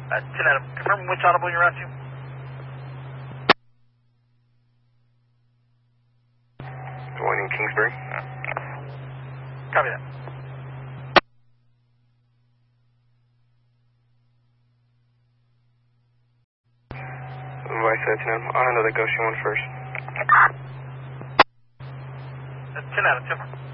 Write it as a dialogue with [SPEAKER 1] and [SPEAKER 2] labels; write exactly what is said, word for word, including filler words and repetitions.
[SPEAKER 1] Uh, ten Adam, confirm which audible you're at to.
[SPEAKER 2] The one in Kingsbury.
[SPEAKER 1] Copy that.
[SPEAKER 2] Vice Lieutenant, I'll handle the Goshen one first.
[SPEAKER 1] Uh, ten Adam, ten.